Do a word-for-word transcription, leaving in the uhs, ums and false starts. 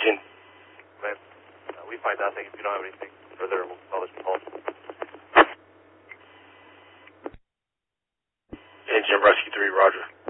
nineteen. Okay. Uh, we find nothing. If you don't have anything further, we'll call this call. Agent Rescue three, roger.